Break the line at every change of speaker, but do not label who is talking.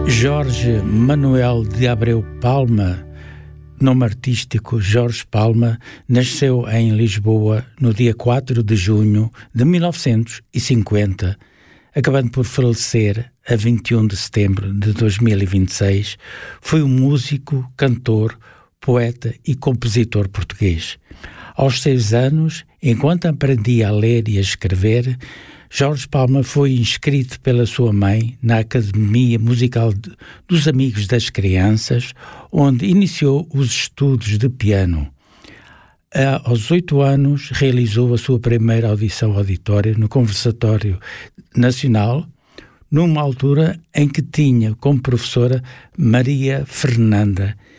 Jorge Manuel de Abreu Palma, nome artístico Jorge Palma, nasceu em Lisboa no dia 4 de junho de 1950, acabando por falecer a 21 de setembro de 2026. Foi um músico, cantor, poeta e compositor português. Aos 6 anos, enquanto aprendia a ler e a escrever, Jorge Palma foi inscrito pela sua mãe na Academia Musical dos Amigos das Crianças, onde iniciou os estudos de piano. Aos 8 anos, realizou a sua primeira audição auditória no Conservatório Nacional, numa altura em que tinha como professora Maria Fernanda